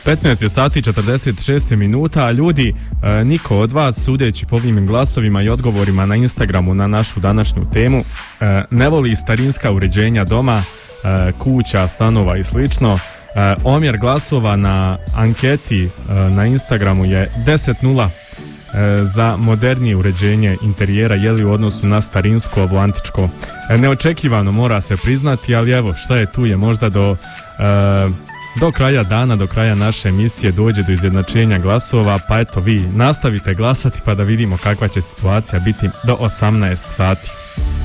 15 sati 46 minuta, a ljudi, niko od vas, sudeći po ovim glasovima i odgovorima na Instagramu na našu današnju temu, ne voli starinska uređenja doma, kuća, stanova i slično. Omjer glasova na anketi na Instagramu je 10:0 za modernije uređenje interijera, jeli u odnosu na starinsko, ovo antičko. Neočekivano, mora se priznati, ali evo, šta je tu je, možda do kraja dana, do kraja naše emisije dođe do izjednačenja glasova, pa eto vi nastavite glasati pa da vidimo kakva će situacija biti do 18 sati.